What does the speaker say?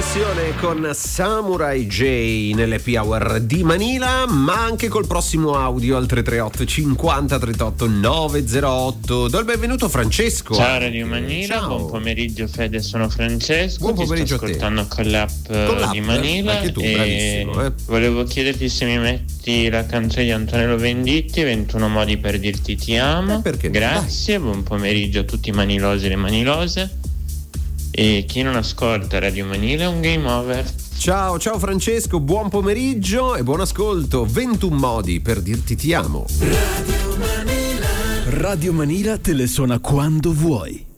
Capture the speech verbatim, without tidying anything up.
Sessione con Samurai J nell'Happy Hour di Manila, ma anche col prossimo audio al tre tre otto cinquanta trentotto novecentotto. Do il benvenuto Francesco. Ciao Radio Manila, ciao. Buon pomeriggio Fede, sono Francesco. Buon pomeriggio. Ti sto ascoltando con l'app, con l'app di Manila. Anche tu, e bravissimo. Eh. Volevo chiederti se mi metti la canzone di Antonello Venditti, ventuno modi per dirti ti amo. Eh, perché no? Grazie, Dai. Buon pomeriggio a tutti i manilosi e le manilose. E chi non ascolta Radio Manila è un game over. Ciao, ciao Francesco, buon pomeriggio e buon ascolto. ventuno modi per dirti ti amo. Radio Manila. Radio Manila te le suona quando vuoi.